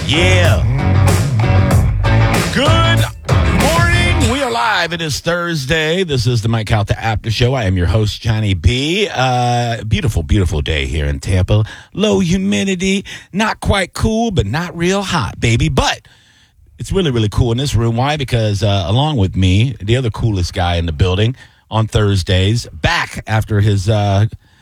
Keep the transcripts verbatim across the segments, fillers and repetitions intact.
Yeah. Good morning. We are live. It is Thursday. This is the Mike Calta After Show. I am your host, Johnny B. Uh, beautiful, beautiful day here in Tampa. Low humidity. Not quite cool, but not real hot, baby. But it's really, really cool in this room. Why? Because uh, along with me, the other coolest guy in the building on Thursdays, back after his uh,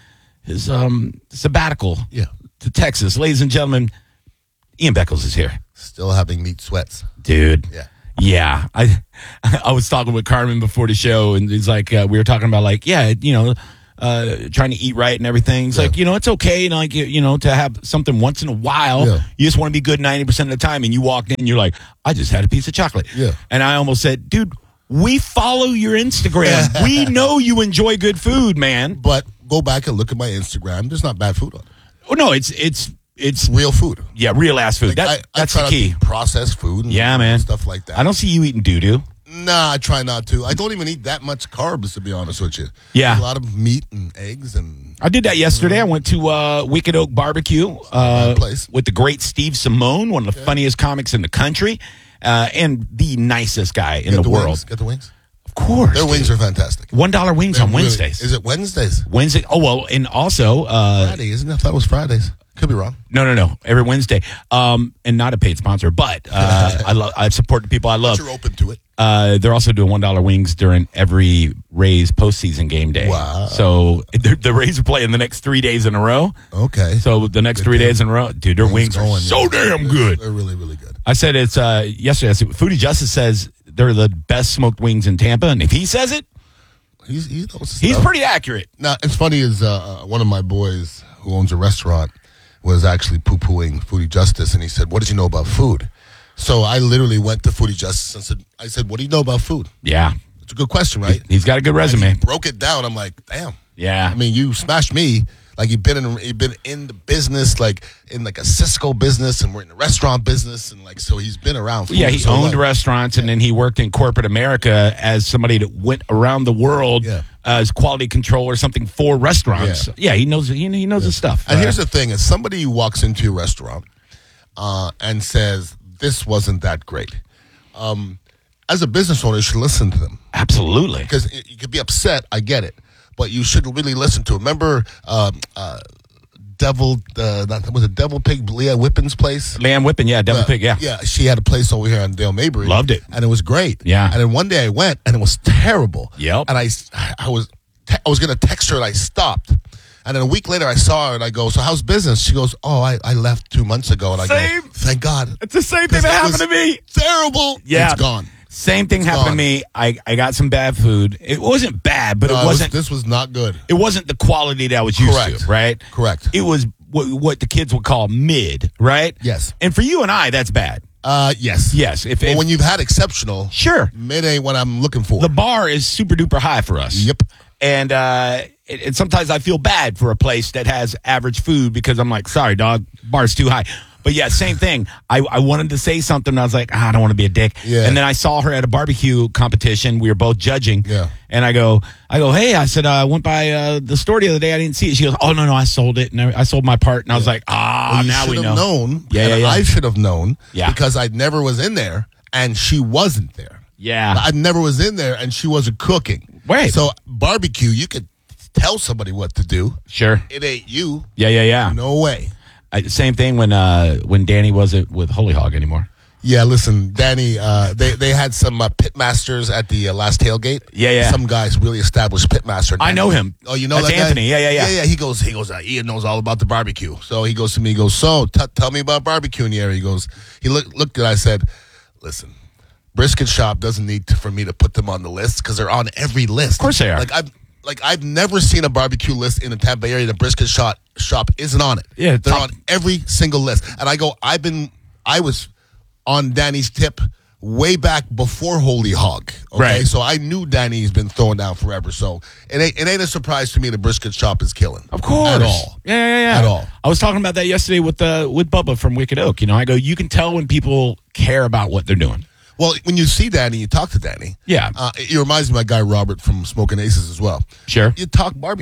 his um, sabbatical yeah. to Texas. Ladies and gentlemen, Ian Beckles is here. Still having meat sweats. Dude. Yeah. Yeah. I I was talking with Carmen before the show, and he's like, uh, we were talking about, like, yeah, you know, uh, trying to eat right and everything. It's yeah. like, you know, it's okay, you know, like, you know, to have something once in a while. Yeah. You just want to be good ninety percent of the time, and you walked in, you're like, I just had a piece of chocolate. Yeah. And I almost said, dude, we follow your Instagram. We know you enjoy good food, man. But go back and look at my Instagram. There's not bad food on it. Oh, no, it's it's it's real food. Yeah, real ass food. Like that, I, that's I the key. Processed food and yeah, man. stuff like that. I don't see you eating doo-doo. Nah, I try not to. I don't even eat that much carbs, to be honest with you. Yeah. A lot of meat and eggs. and. I did that yesterday. I went to uh, Wicked Oak Barbecue uh, place. with the great Steve Simone, one of the okay. funniest comics in the country, uh, and the nicest guy in Get the, the world. Wings. Get the wings? Of course. Their wings are fantastic. one dollar wings They're on really, Wednesdays. Is it Wednesdays? Wednesday. Oh, well, and also... Uh, Friday, isn't it? I thought it was Fridays. Could be wrong. No, no, no. Every Wednesday. Um, and not a paid sponsor, but uh, I love. I support the people I love. But you're open to it. Uh, they're also doing one dollar wings during every Rays postseason game day. Wow. So the, the Rays are playing the next three days in a row. Okay. So the next good three deal. days in a row, dude, their wings, wings are so yeah. damn good. They're really, really good. I said it's uh, yesterday. I said, Foodie Justice says they're the best smoked wings in Tampa, and if he says it, he's he knows he's stuff. pretty accurate. Now, it's funny is uh, one of my boys who owns a restaurant was actually poo-pooing Foodie Justice, and he said, what did you know about food? So I literally went to Foodie Justice and said, I said, what do you know about food? Yeah. It's a good question, right? He's got a good resume. And he broke it down. I'm like, damn. Yeah. I mean, you smashed me. Like, you've been in you've been in the business, like in like a Cisco business, and we're in the restaurant business, and like so he's been around. Yeah, he so owned long. restaurants, and then he worked in corporate America as somebody that went around the world Yeah. as quality control or something for restaurants. Yeah, yeah he knows he, he knows yeah. his stuff. And uh, here's the thing: is somebody who walks into your restaurant uh, and says this wasn't that great. Um, as a business owner, you should listen to them. Absolutely, because you could be upset. I get it, but you should really listen to it. Remember. Um, uh, Devil, uh, that was a Devil Pig, Leah Whippin's place. Leanne Whippin, yeah, Devil uh, Pig, yeah. Yeah, she had a place over here on Dale Mabry. Loved it. And it was great. Yeah. And then one day I went, and it was terrible. Yep. And I, I was te- I was going to text her, and I stopped. And then a week later, I saw her, and I go, so how's business? She goes, oh, I, I left two months ago. And I Same. go, thank God. It's the same thing that happened to me. Terrible. Yeah. It's gone. Same thing It's happened gone. to me. I, I got some bad food. It wasn't bad, but No, it wasn't. was, this was not good. It wasn't the quality that I was used Correct. to, right? Correct. It was what, what the kids would call mid, right? Yes. And for you and I, that's bad. Uh, yes. Yes. If, But if when you've had exceptional, sure, mid ain't what I'm looking for. the bar is super duper high for us. Yep. And uh, and, and sometimes I feel bad for a place that has average food because I'm like, sorry, dog, bar's too high. But yeah, same thing. I, I wanted to say something. And I was like, ah, I don't want to be a dick. Yeah. And then I saw her at a barbecue competition. We were both judging. Yeah. And I go, I go, hey, I said, uh, I went by uh, the store the other day. I didn't see it. She goes, oh, no, no, I sold it. And I, I sold my part. And I was like, ah, Well, you now we should know. have known. Yeah, and yeah, yeah. I should have known. Yeah. Because I never was in there, and she wasn't there. Yeah. I never was in there, and she wasn't cooking. Right. So barbecue, you could tell somebody what to do. Sure. It ain't you. Yeah, yeah, yeah. No way. I, same thing when uh, when Danny wasn't with Holy Hog anymore. Yeah, listen, Danny, uh, they, they had some uh, pitmasters at the uh, last tailgate. Yeah, yeah. Some guy's really established pitmaster. I know him. Oh, you know That's that guy? Anthony. Yeah, yeah, yeah. Yeah, yeah. He goes, he goes, uh, Ian knows all about the barbecue. So he goes to me, he goes, so t- tell me about barbecue in the area. He goes, he look, looked at I said, listen, Brisket Shop doesn't need to, for me to put them on the list because they're on every list. Of course they are. Like I've, like I've never seen a barbecue list in the Tampa area. The Brisket Shop shop isn't on it. Yeah, they're top- on every single list. And I go, I've been, I was on Danny's tip way back before Holy Hog. Okay, Right. so I knew Danny's been throwing down forever. So it ain't, it ain't a surprise to me the Brisket Shop is killing. Of course. At all. Yeah, yeah, yeah. At all. I was talking about that yesterday with uh, with Bubba from Wicked Oak. You know, I go, you can tell when people care about what they're doing. Well, when you see Danny, you talk to Danny. Yeah. Uh, it reminds me of my guy Robert from Smoking Aces as well. Sure. You talk barbecue.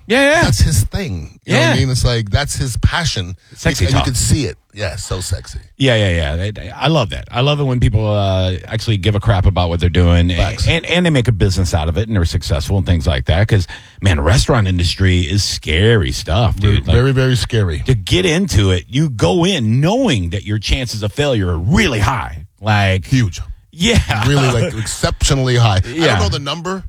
Yeah, yeah. That's his thing. You know Yeah. what I mean? It's like, that's his passion. Sexy and you talk. can see it. Yeah, so sexy. Yeah, yeah, yeah. They- they- I love that. I love it when people uh, actually give a crap about what they're doing, and, Facts. and and they make a business out of it, and they're successful and things like that. Because man, the restaurant industry is scary stuff, dude. Like, Very, very scary. to get into it, you go in knowing that your chances of failure are really high. Like, Huge. yeah, Really, like, exceptionally high. I Yeah. don't know the number,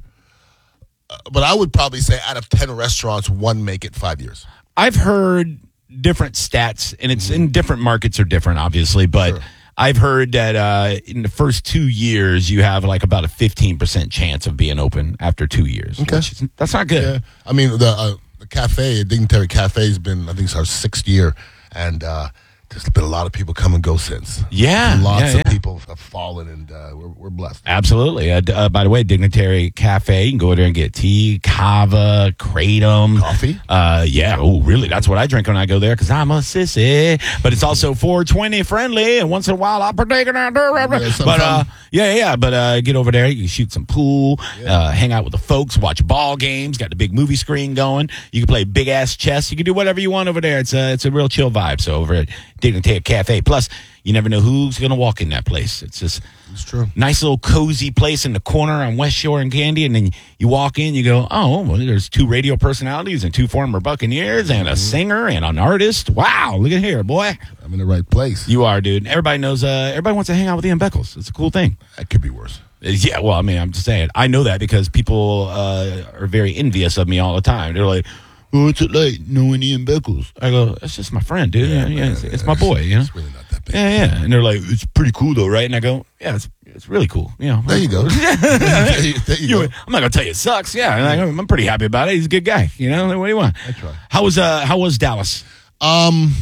uh, but I would probably say out of ten restaurants, one make it five years. I've heard different stats, and it's in different markets are different, obviously, but Sure. I've heard that uh, in the first two years, you have like about a fifteen percent chance of being open after two years. Okay. which is- that's not good. Yeah. I mean, the, uh, the cafe, Dignitary Cafe, has been, I think it's our sixth year, and uh, there's been a lot of people come and go since. Yeah, Lots yeah, of yeah. people have fallen, and uh, we're, we're blessed. Absolutely. Uh, d- uh, by the way, Dignitary Cafe, you can go there and get tea, kava, kratom. Coffee? Uh, yeah. Oh, really? That's what I drink when I go there because I'm a sissy. But it's also four twenty friendly, and once in a while I'll partake in that. Yeah, But uh, sometime. yeah, yeah, yeah. But uh, get over there. You can shoot some pool, uh, hang out with the folks, watch ball games. Got the big movie screen going. You can play big ass chess. You can do whatever you want over there. It's a it's a real chill vibe. So over at Dignitary Cafe. Plus, you never know who's gonna walk in that place. It's just It's true. nice little cozy place in the corner on West Shore and Candy, and then you walk in, you go, oh, well, there's two radio personalities and two former Buccaneers and a singer and an artist. Wow, look at here, boy. I'm in the right place. You are, dude. Everybody knows. Uh, everybody wants to hang out with Ian Beckles. It's a cool thing. That could be worse. Uh, Yeah, well, I mean, I'm just saying. I know that because people uh, are very envious of me all the time. They're like, "Oh, what's it like knowing Ian Beckles?" I go, "That's just my friend, dude. Yeah, yeah, it's, it's my boy, you know." It's really not that big. Yeah, yeah. And they're like, "It's pretty cool, though, right?" And I go, "Yeah, it's it's really cool." You know, There you go. there you, there you You- go. I'm not gonna tell you it sucks. Yeah, like, I'm I'm pretty happy about it. He's a good guy. You know, what do you want? I try. How was uh How was Dallas? Um,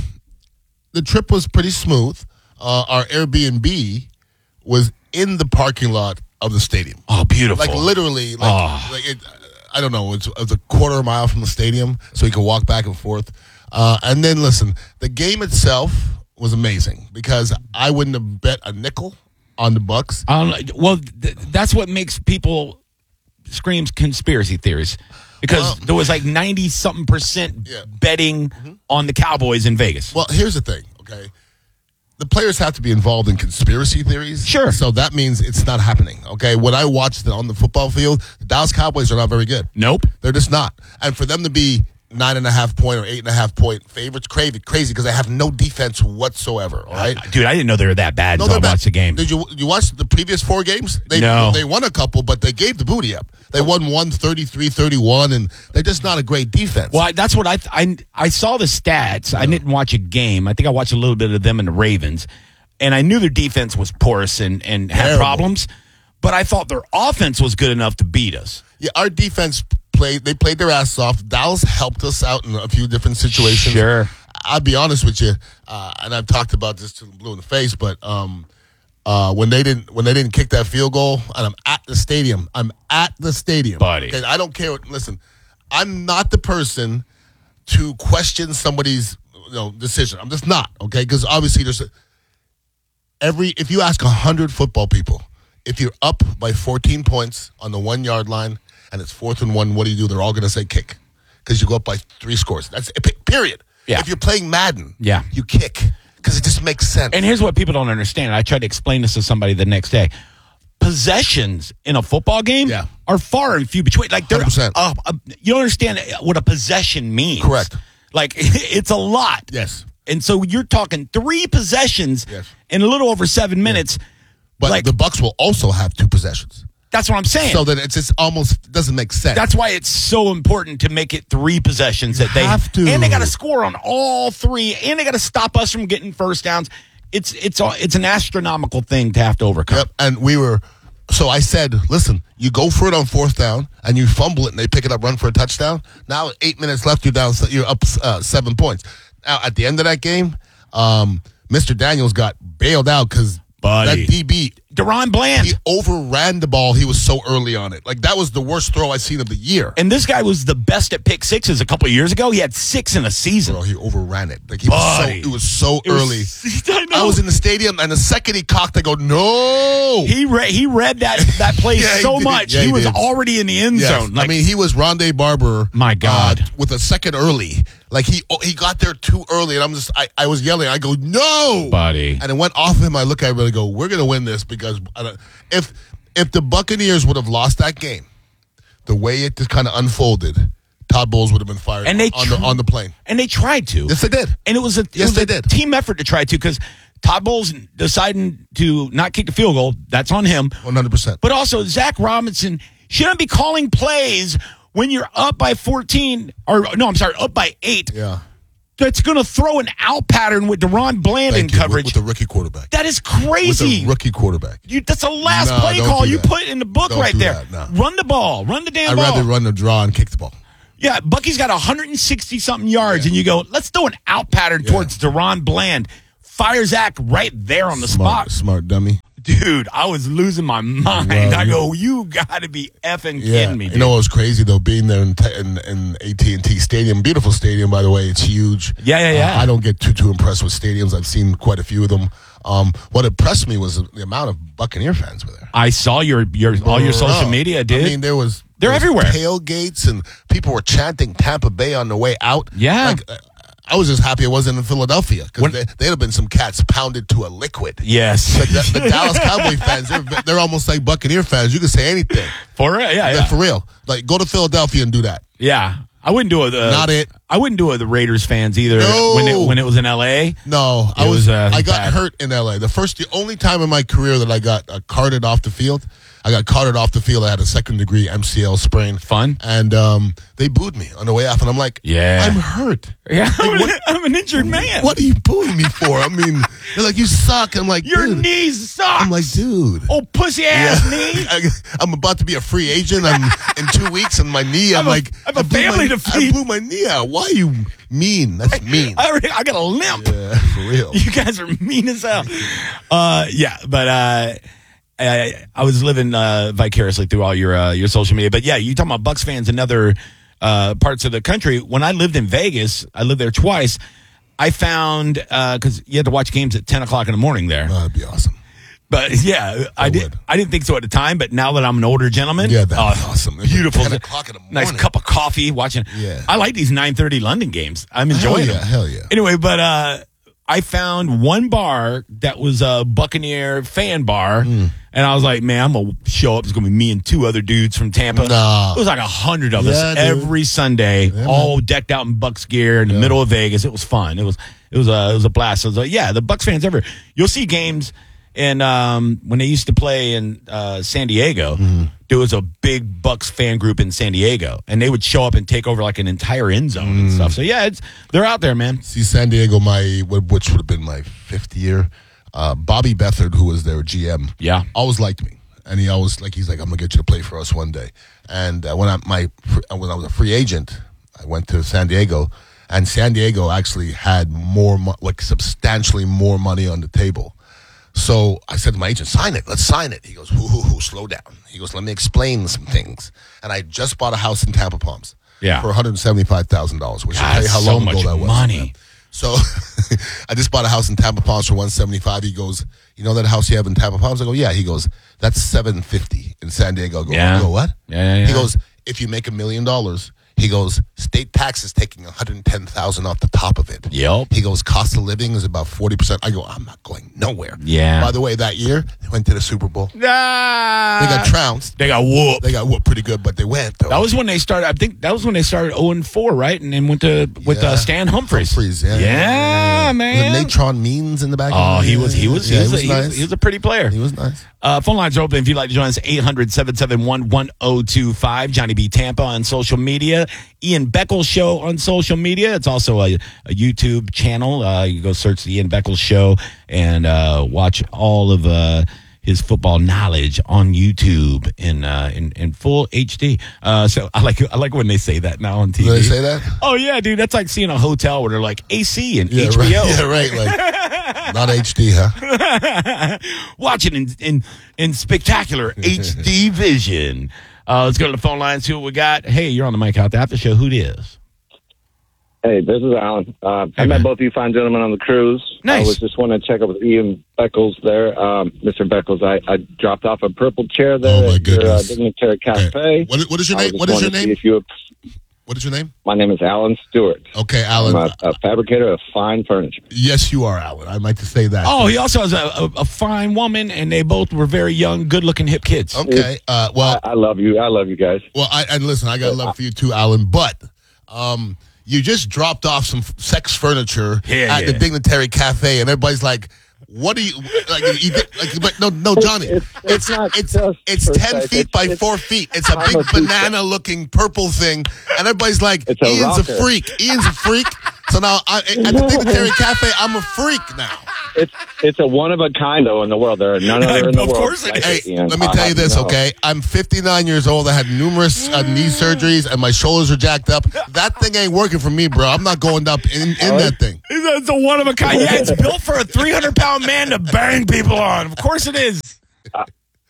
the trip was pretty smooth. Uh, our Airbnb was in the parking lot of the stadium. Oh, beautiful. Like literally, like, Oh. like it, I don't know, it's, it's a quarter mile from the stadium, so you can walk back and forth. Uh, and then listen, the game itself was amazing because I wouldn't have bet a nickel on the Bucks. Um, well, th- that's what makes people scream conspiracy theories because Well- there was like ninety something percent Yeah. betting on the Cowboys in Vegas. Well, here's the thing, okay? The players have to be involved in conspiracy theories. Sure. So that means it's not happening, okay? When I watched it on the football field, the Dallas Cowboys are not very good. Nope. They're just not. And for them to be nine and a half point or eight and a half point favorites, crazy, crazy because they have no defense whatsoever, all right? Dude, I didn't know they were that bad No, until I they're bad. watched the game. Did you you watch the previous four games? They, No. They won a couple, but they gave the booty up. They won one thirty-three thirty-one, and they're just not a great defense. Well, I, that's what I, th- I I saw the stats. I didn't watch a game. I think I watched a little bit of them and the Ravens, and I knew their defense was porous and, and had Terrible. problems. But I thought their offense was good enough to beat us. Yeah, our defense played. They played their ass off. Dallas helped us out in a few different situations. Sure. I'll be honest with you, uh, and I've talked about this to the blue in the face, but um, uh, when they didn't when they didn't kick that field goal, and I'm at the stadium, I'm at the stadium, Buddy. Okay, I don't care. What, listen, I'm not the person to question somebody's you know decision. I'm just not okay because obviously there's a, every if you ask a hundred football people, if you're up by fourteen points on the one yard line and it's fourth and one, what do you do? They're all going to say kick because you go up by three scores. That's it, period. Yeah. If you're playing Madden, Yeah. you kick because it just makes sense. And here's what people don't understand. I tried to explain this to somebody the next day. Possessions in a football game Yeah. are far and few between. Like they're, one hundred percent. uh, uh, you don't understand what a possession means. Correct. Like it's a lot. Yes. And so you're talking three possessions Yes. in a little over seven minutes. But like the Bucks will also have two possessions, that's what I'm saying. so that it's just almost doesn't make sense. That's why it's so important to make it three possessions that they have to. and they got to score on all three, and they got to stop us from getting first downs. It's it's all- it's an astronomical thing to have to overcome. Yep. And we were. So I said, listen, you go for it on fourth down, and you fumble it, and they pick it up, run for a touchdown. Now, eight minutes left, you're down. You're up uh, seven points. Now, at the end of that game, um, Mister Daniels got bailed out because Buddy. that D B Deron Bland. He overran the ball. He was so early on it. Like, that was the worst throw I've seen of the year. And this guy was the best at pick sixes a couple of years ago. He had six in a season. Bro, he overran it. Like, he was so, it was so It was- early. I know. I was in the stadium, and the second he cocked, I go, no. He read he read that that play Yeah, he so did. much. Yeah, he, he was did. already in the end Yes. zone. Like, I mean, he was Rondé Barber. My God. uh, with a second early. Like, he oh, he got there too early, and I'm just, I, I was yelling. I go, no. buddy. And it went off him. I look at him and I go, we're going to win this because I don't, if if the Buccaneers would have lost that game, the way it just kind of unfolded, Todd Bowles would have been fired And they on, the, tr- on the plane. And they tried to. Yes, they did. And it was a, it Yes, was they a did. team effort to try to because Todd Bowles deciding to not kick a field goal, that's on him. one hundred percent. But also, Zach Robinson shouldn't be calling plays when you're up by fourteen, or no, I'm sorry, up by eight. Yeah. That's going to throw an out pattern with Deron Bland in Thank you. coverage. With, with the rookie quarterback. That is With crazy. the rookie quarterback. You, that's the last No, play don't call do you that. put in the book Don't right do there. that, no. Run the ball. Run the damn I'd ball. rather run the draw and kick the ball. Yeah, Bucky's got one hundred sixty something yards, Yeah. and you go, let's throw an out pattern Yeah. towards Deron Bland. Fire Zach right there on the Smart, spot. smart dummy. Dude, I was losing my mind. Well, I you- go, you got to be effing Yeah, kidding me, dude. you know what was crazy though? Being there in, te- in, in A T and T Stadium, beautiful stadium by the way. It's huge. Yeah, yeah, yeah. Uh, I don't get too too impressed with stadiums. I've seen quite a few of them. Um, what impressed me was the amount of Buccaneer fans were there. I saw your your all your social Oh, media, dude. I mean, there was They're there was everywhere. tailgates and people were chanting Tampa Bay on the way out. Yeah. like, uh, I was just happy it wasn't in Philadelphia When- because they'd have been some cats pounded to a liquid. yes. Like the, the Dallas Cowboy fans, they're, they're almost like Buccaneer fans. You can say anything. For real, yeah, Like, yeah. for real. Like, go to Philadelphia and do that. Yeah. I wouldn't do it. Uh, Not it. I wouldn't do it. The Raiders fans either. No. When it when it was in L A. No, I It was. was, uh, I got bad. hurt in L A. The first, the only time in my career that I got uh, carted off the field. I got carted off the field. I had a second degree M C L sprain. Fun. And um, they booed me on the way off, and I'm like, Yeah. I'm hurt. Yeah, I'm, Like, an, what- I'm an injured man. What are you booing me for? I mean, they're like, you suck. I'm like, Your dude. knees suck. I'm like, dude. oh pussy ass Yeah. knee. I, I'm about to be a free agent. I'm in two weeks, and my knee. I'm I have a- like, I have a blew family my, to feed. I blew my knee out. Why are you mean? That's mean. I, already, I got a limp. Yeah, for real. You guys are mean as hell. Uh, yeah, but uh, I, I was living uh, vicariously through all your uh, your social media. But yeah, you talking about Bucks fans in other uh, parts of the country. When I lived in Vegas, I lived there twice. I found because you had to watch games at ten o'clock in the morning there. Oh, that'd be awesome. But yeah, I, did. would. I didn't think so at the time. But now that I'm an older gentleman, Yeah, that'd oh, be awesome. It's Beautiful, ten o'clock in the nice morning. cup of coffee, watching. Yeah. I like these nine thirty London games. I'm Hell enjoying yeah, them. hell yeah. Anyway, but uh, I found one bar that was a Buccaneer fan bar, Hmm. and I was like, man, I'm gonna show up. It's gonna be me and two other dudes from Tampa. Nah. It was like a hundred of us Yeah, dude. every Sunday, all decked out in Bucks gear in the middle of Vegas. It was fun. It was it was a it was a blast. So I was like, yeah, the Bucks fans ever. You'll see games. And um, when they used to play in uh, San Diego, Mm-hmm. there was a big Bucks fan group in San Diego, and they would show up and take over like an entire end zone Mm. and stuff. So yeah, it's they're out there, man. See, San Diego, my which would have been my fifth year. Uh, Bobby Beathard, who was their G M, Yeah. always liked me, and he always like he's like, I'm gonna get you to play for us one day. And uh, when I my when I was a free agent, I went to San Diego, and San Diego actually had more mo- like substantially more money on the table. So I said to my agent, sign it. Let's sign it. He goes, hoo, hoo, hoo, slow down. He goes, let me explain some things. And I just bought a house in Tampa Palms Yeah. for one hundred seventy-five thousand dollars, which God, I tell you how so long much ago that was. money. man. So I just bought a house in Tampa Palms for one hundred seventy-five. He goes, you know that house you have in Tampa Palms? I go, yeah. He goes, that's seven hundred fifty in San Diego. I go, Yeah. I go what? Yeah, yeah, He yeah. goes, if you make a million dollars, he goes, state tax is taking one hundred ten thousand off the top of it. Yep. He goes, cost of living is about forty percent. I go, I'm not going nowhere. Yeah. By the way, that year, they went to the Super Bowl. Ah, They got trounced. They got whooped. They got whooped pretty good, but they went, though. That was when they started. I think that was when they started zero and four, right? And then went to with Yeah. uh, Stan Humphries. Humphries, yeah. yeah, man. Was it Natron Means in the back? Oh, he was. He was. He Yeah, was, he a, was he, nice. was, he was a pretty player. He was nice. Uh, phone lines are open if you'd like to join us. eight hundred, seven seven one, one oh two five. Johnny B. Tampa on social media. Ian Beckles Show on social media. It's also a, a YouTube channel. Uh, you go search the Ian Beckles Show and uh, watch all of uh, his football knowledge on YouTube in uh, in, in full H D. Uh, so I like I like when they say that now on T V. Do they say that? Oh yeah, dude, that's like seeing a hotel where they're like A C and Yeah, H B O. right. Yeah, right. Like not H D, huh? Watch it in in, in spectacular H D vision. Uh, let's go to the phone line and see what we got. Hey, you're on the Mike Out the After Show. Who it is? Hey, this is Alan. Uh, Hey, I met man. both you fine gentlemen on the cruise. Nice. I was just wanting to check up with Ian Beckles there. Um, Mister Beckles, I, I dropped off a purple chair there Oh, my at your uh, goodness. Dignitary Cafe. Hey, what, what is your I name? just What is your wanted to see name? If you, What is your name? my name is Alan Stewart. Okay, I'm Alan. a, a fabricator of fine furniture. Yes, you are, Alan. I meant to say that. Oh, he also has a, a, a fine woman, and they both were very young, good-looking, hip kids. Okay. Uh, well, I, I love you. I love you guys. well, I, and listen, I got love for you too, Alan. But um, you just dropped off some f- sex furniture Yeah, at yeah. the Dignitary Cafe, and everybody's like, "What are you like?" You, like but no, no, Johnny. It's- It's it's not it's just it's for ten sex. feet It's- by it's- four feet. It's a I'm big a freak. banana-looking purple thing, and everybody's like, It's a "Ian's a rocker. freak. Ian's a freak." So now I, at the Dignitary Cafe, I'm a freak now. It's it's a one of a kind though in the world. There are none other in the Of world. course it like Hey, it, Ian. let me I'll tell you have this, know. okay? I'm fifty-nine years old. I had numerous uh, knee surgeries, and my shoulders are jacked up. That thing ain't working for me, bro. I'm not going up in, in that thing. It's a one of a kind. Yeah, it's built for a three hundred pound man to bang people on. Of course it is. Uh,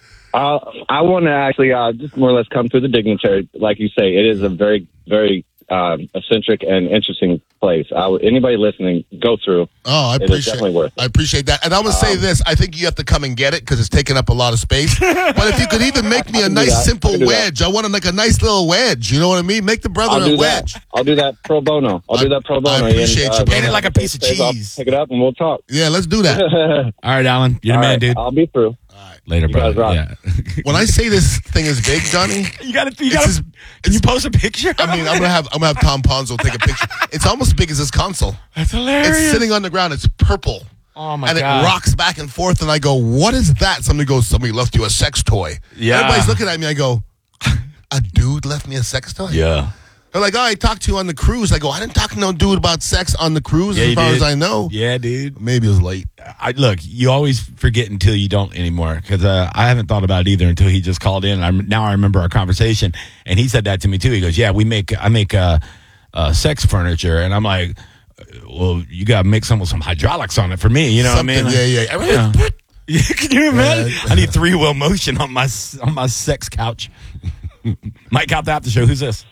I want to actually uh, just more or less come through the Dignitary. Like you say, it is a very, very um, eccentric and interesting place. I w- anybody listening, go through. Oh, I It is appreciate definitely worth it. I appreciate that. And I'm going to say this. I think you have to come and get it because it's taking up a lot of space. But if you could even make me I a can do nice, that. simple I can do that. wedge. I want to make a nice little wedge. You know what I mean? Make the brother I'll a do wedge. that. I'll do that pro bono. I'll I- do that pro bono. I appreciate and, you, uh, brother. Paint it like a piece of I'll cheese. Pick it up and we'll talk. Yeah, let's do that. All right, Alan. You're the All man, right, dude. I'll be through. Later, You guys brother. rock. Yeah. When I say this thing is big, Johnny, You got to. You It's got as- to. Can you post a picture? I mean, I'm gonna have I'm gonna have Tom Ponzo take a picture. It's almost as big as this console. That's hilarious. It's sitting on the ground. It's purple. Oh my and god. it rocks back and forth, and I go, "What is that?" Somebody goes, "Somebody left you a sex toy." Yeah. Everybody's looking at me. I go, "A dude left me a sex toy?" Yeah. They're like, "Oh, I talked to you on the cruise." I go, "I didn't talk to no dude about sex on the cruise, Yeah, as you far did. as I know." Yeah, dude. Maybe it was late. I look. You always forget until you don't anymore. Because uh, I haven't thought about it either until he just called in. And I'm, now I remember our conversation, and he said that to me too. He goes, "Yeah, we make. I make uh, uh, sex furniture," and I'm like, "Well, you got to make some with some hydraulics on it for me." You know Something, what I mean? yeah, yeah. Yeah. Yeah, can you imagine? Yeah. I need three wheel motion on my on my sex couch. Mike out the after show. Who's this?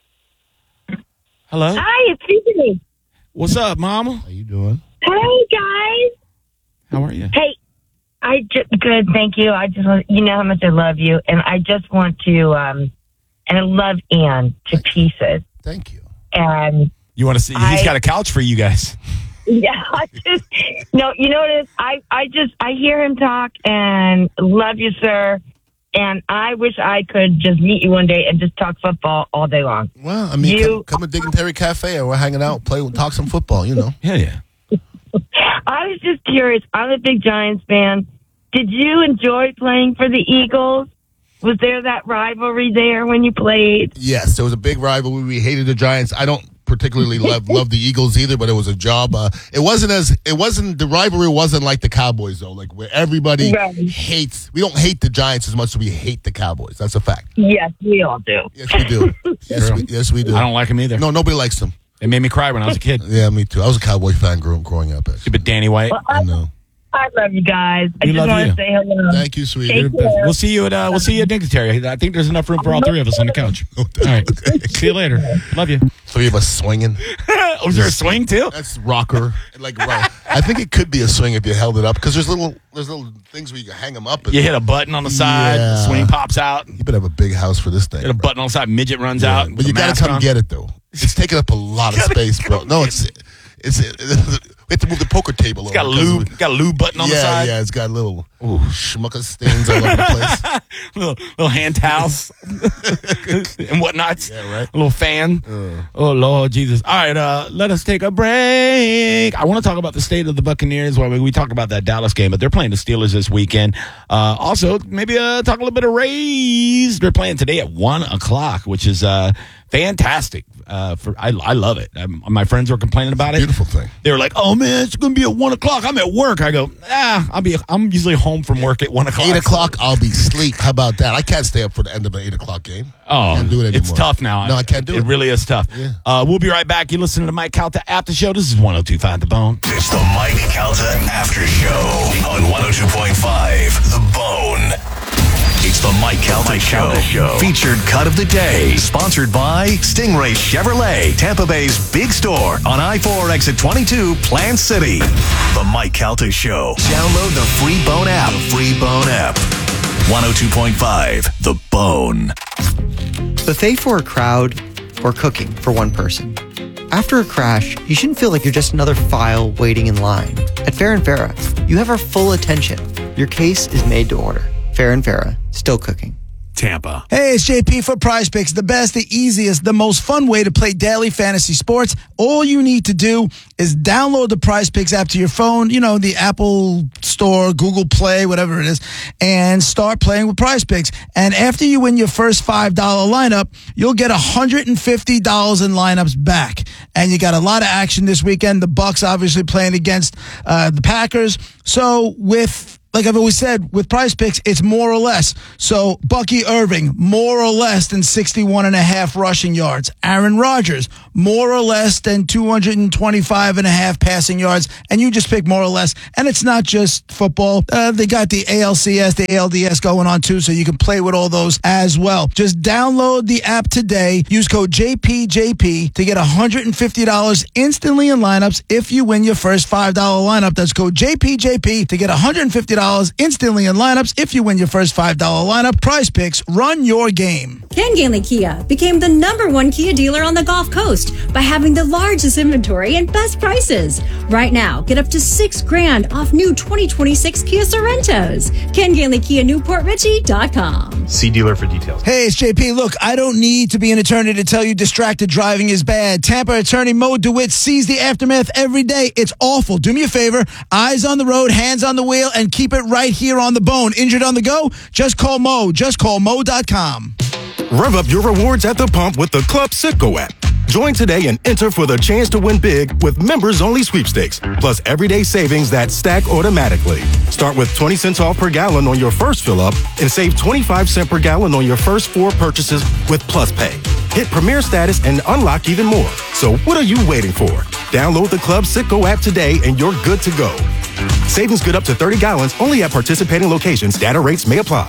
Hello. Hi, it's Tiffany. What's up, Mama? How you doing? Hey, guys. How are you? Hey, I just good. Thank you. I just want you know how much I love you, and I just want to um, and I love Ann to pieces. Thank you. And You want to see? He's I- got a couch for you guys. yeah, I just no. You know what it is? I I just I hear him talk and love you, sir. And I wish I could just meet you one day and just talk football all day long. Well, I mean, You- come, come to Dignitary Cafe, and we're hanging out, play, talk some football. You know. Yeah, yeah. I was just curious. I'm a big Giants fan. Did you enjoy playing for the Eagles? Was there that rivalry there when you played? Yes, there was a big rivalry. We hated the Giants. I don't particularly love love the Eagles either, but it was a job. Uh, it wasn't as it wasn't the rivalry wasn't like the Cowboys though, like where everybody Right. hates. We don't hate the Giants as much as we hate the Cowboys. That's a fact. Yes, we all do. Yes, we do. yes, True. we, yes, we do. I don't like him either. No, nobody likes them. It made me cry when I was a kid. Yeah, me too. I was a Cowboy fan growing growing up. Actually. Stupid Danny White. Well, I I, know. I love you guys. I We just love want you. to say hello. Thank you, sweetie. Take care. We'll see you at uh, we'll see you at Dignitary. I think there's enough room for all three of us on the couch. All right. See you later. Love you. Three of us swinging. Oh, is there a swing too? That's rocker. Like right. I think it could be a swing if you held it up because there's little there's little things where you can hang them up. And You hit a button on the side, Yeah. the swing pops out. you better have a big house for this thing. Hit a bro. button on the side, midget runs Yeah, out. but with you a got to mask come on. get it though. It's taking up a lot of space, bro. No, it's it's. We have to move the poker table over. It's got a 'cause lube, we- got a lube button on yeah, the side. yeah, it's got little schmucka stains all over the place. little, little hand towels and whatnot. Yeah, right. A little fan. Oh Lord Jesus! All right, uh, let us take a break. I want to talk about the state of the Buccaneers. Well, we talked about that Dallas game, but they're playing the Steelers this weekend. Uh, also, maybe uh, talk a little bit of Rays. They're playing today at one o'clock, which is uh, fantastic. Uh, for I, I love it. Um, my friends were complaining about it. Beautiful thing. They were like, "Oh man, it's going to be at one o'clock. I'm at work." I go, "Ah, I'll be. I'm usually home from work at one o'clock. Eight o'clock, I'll be asleep. How about that? I can't stay up for the end of an eight o'clock game. Oh, can't do it anymore. It's tough now. No, I can't do it. It really is tough. Yeah. Uh, we'll be right back. You listening to Mike Calta After Show. This is one oh two point five The Bone. It's the Mike Calta After Show on one oh two point five The Bone. It's the Mike Calta, Mike Show. Calta Show. Featured cut of the day. Sponsored by Stingray Chevrolet, Tampa Bay's big store on I four exit twenty-two, Plant City. The Mike Calta Show. Download the free Bone app. The free Bone app. one oh two point five The Bone. Buffet for a crowd or cooking for one person. After a crash, you shouldn't feel like you're just another file waiting in line. At Fair and Farah, you have our full attention. Your case is made to order. Fair and Farah, still cooking. Tampa. Hey, it's J P for Prize Picks, the best, the easiest, the most fun way to play daily fantasy sports. All you need to do is download the Prize Picks app to your phone, you know, the Apple Store, Google Play, whatever it is, and start playing with Prize Picks. And after you win your first five dollar lineup, you'll get one hundred fifty dollars in lineups back. And you got a lot of action this weekend. The Bucks obviously playing against uh, the Packers. So with... Like I've always said, with Prize Picks, it's more or less. So Bucky Irving, more or less than sixty-one and a half rushing yards. Aaron Rodgers, more or less than two hundred twenty-five and a half passing yards. And you just pick more or less. And it's not just football. Uh, they got the A L C S, the A L D S going on too, so you can play with all those as well. Just download the app today. Use code J P J P to get one hundred fifty dollars instantly in lineups if you win your first five dollar lineup. That's code J P J P to get one hundred fifty dollars instantly in lineups if you win your first five dollar lineup. Prize Picks, run your game. Ken Gainley Kia became the number one Kia dealer on the Gulf Coast by having the largest inventory and best prices. Right now, get up to six grand off new twenty twenty-six Kia Sorrentos. Ken Gainley Kia Newport Richie dot com. See dealer for details. Hey, it's J P. Look, I don't need to be an attorney to tell you distracted driving is bad. Tampa attorney Mo DeWitt sees the aftermath every day. It's awful. Do me a favor. Eyes on the road, hands on the wheel, and keep it right here on the bone. Injured on the go? Just call Mo. Just call Mo dot com. Rev up your rewards at the pump with the Club Citgo app. Join today and enter for the chance to win big with members-only sweepstakes, plus everyday savings that stack automatically. Start with twenty cents off per gallon on your first fill-up and save twenty-five cents per gallon on your first four purchases with Plus Pay. Hit Premier status and unlock even more. So what are you waiting for? Download the Club Citgo app today and you're good to go. Savings good up to thirty gallons only at participating locations. Data rates may apply.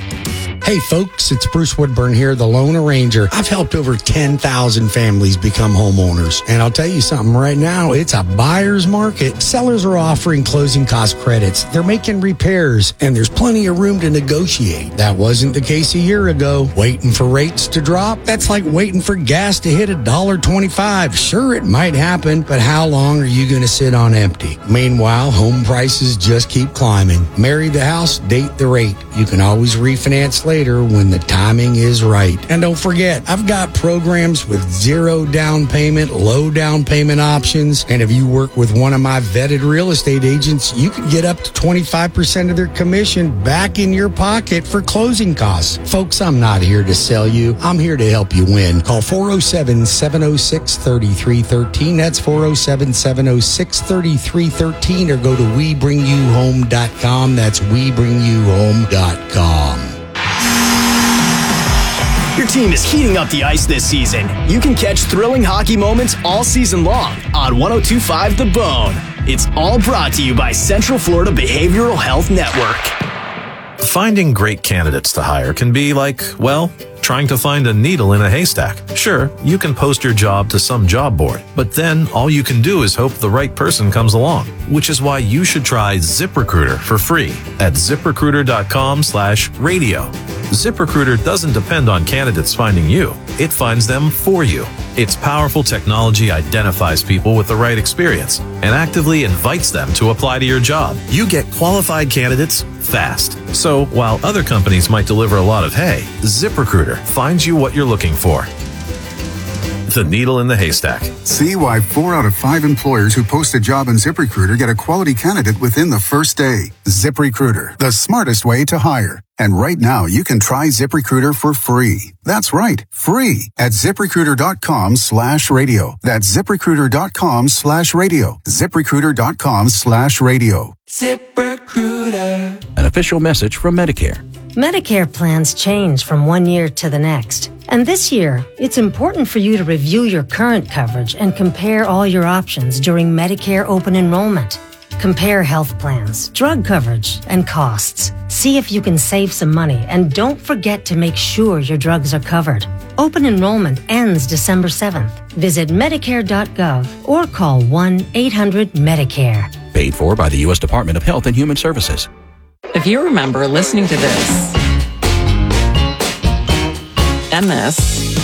Hey folks, it's Bruce Woodburn here, the Lone Arranger. I've helped over ten thousand families become homeowners. And I'll tell you something, right now, it's a buyer's market. Sellers are offering closing cost credits. They're making repairs, and there's plenty of room to negotiate. That wasn't the case a year ago. Waiting for rates to drop? That's like waiting for gas to hit one dollar twenty-five. Sure, it might happen, but how long are you going to sit on empty? Meanwhile, home prices just keep climbing. Marry the house, date the rate. You can always refinance later when the timing is right. And don't forget, I've got programs with zero down payment, low down payment options. And if you work with one of my vetted real estate agents, you can get up to twenty-five percent of their commission back in your pocket for closing costs. Folks, I'm not here to sell you. I'm here to help you win. Call four oh seven, seven oh six, three three one three. That's four oh seven, seven oh six, three three one three, or go to we bring you home dot com. That's we bring you home dot com. Your team is heating up the ice this season. You can catch thrilling hockey moments all season long on one oh two point five The Bone. It's all brought to you by Central Florida Behavioral Health Network. Finding great candidates to hire can be like, well, trying to find a needle in a haystack. Sure, you can post your job to some job board, but then all you can do is hope the right person comes along, which is why you should try ZipRecruiter for free at ziprecruiter.com slash radio. ZipRecruiter doesn't depend on candidates finding you. It finds them for you. Its powerful technology identifies people with the right experience and actively invites them to apply to your job. You get qualified candidates fast. So while other companies might deliver a lot of hay, ZipRecruiter finds you what you're looking for. the needle in the haystack. See why four out of five employers who post a job on ZipRecruiter get a quality candidate within the first day. ZipRecruiter, the smartest way to hire. And right now, you can try ZipRecruiter for free. That's right, free at ZipRecruiter.com slash radio. That's ZipRecruiter.com slash radio. ZipRecruiter.com slash radio. ZipRecruiter. An official message from Medicare. Medicare plans change from one year to the next. And this year, it's important for you to review your current coverage and compare all your options during Medicare open enrollment. Compare health plans, drug coverage, and costs. See if you can save some money, and don't forget to make sure your drugs are covered. Open enrollment ends December seventh. Visit Medicare dot gov or call one eight hundred Medicare. Paid for by the U S Department of Health and Human Services. If you remember listening to this and this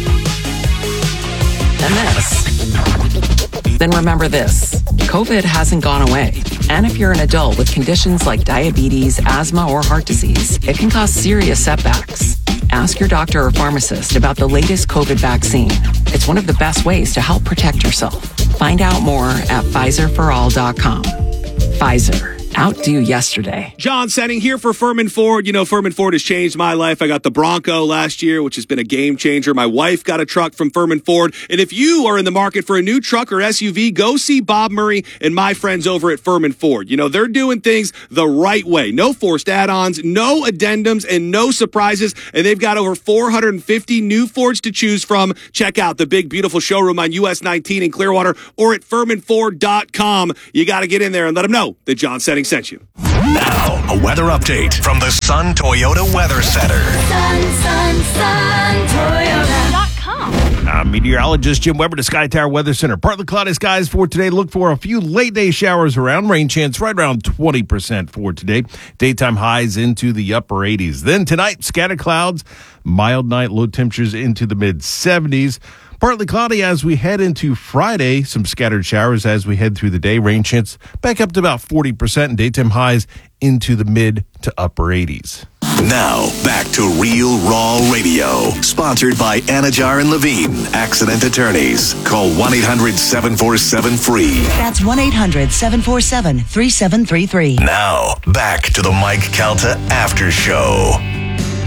and this, then remember this. COVID hasn't gone away. And if you're an adult with conditions like diabetes, asthma, or heart disease, it can cause serious setbacks. Ask your doctor or pharmacist about the latest COVID vaccine. It's one of the best ways to help protect yourself. Find out more at Pfizer for all dot com. Pfizer. Outdo yesterday. John Senning here for Furman Ford. You know, Furman Ford has changed my life. I got the Bronco last year, which has been a game changer. My wife got a truck from Furman Ford. And if you are in the market for a new truck or S U V, go see Bob Murray and my friends over at Furman Ford. You know, they're doing things the right way. No forced add-ons, no addendums, and no surprises. And they've got over four hundred fifty new Fords to choose from. Check out the big, beautiful showroom on U S nineteen in Clearwater or at Furman Ford dot com. You got to get in there and let them know that John Senning sent you. Now, a weather update from the Sun Toyota Weather Center. Sun, sun, sun, Toyota dot com. Uh, meteorologist Jim Weber to Sky Tower Weather Center. Partly cloudy skies for today. Look for a few late day showers around. Rain chance right around twenty percent for today. Daytime highs into the upper eighties. Then tonight, scattered clouds, mild night, low temperatures into the mid seventies. Partly cloudy as we head into Friday. Some scattered showers as we head through the day. Rain chance back up to about forty percent and daytime highs into the mid to upper eighties. Now, back to Real Raw Radio. Sponsored by Anajar and Levine, Accident Attorneys. Call one eight hundred seven four seven free. That's one eight hundred seven four seven three seven three three. Now, back to the Mike Calta After Show.